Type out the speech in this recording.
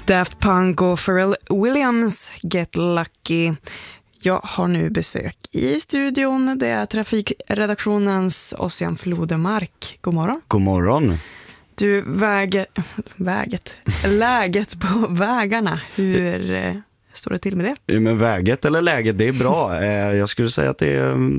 Daft Punk och Pharrell Williams, Get Lucky. Jag har nu besök i studion. Det är trafikredaktionens Ossian Flodemark. God morgon. God morgon. Du, läget på vägarna, hur står det till med det? Men väget eller läget, det är bra. Jag skulle säga att det är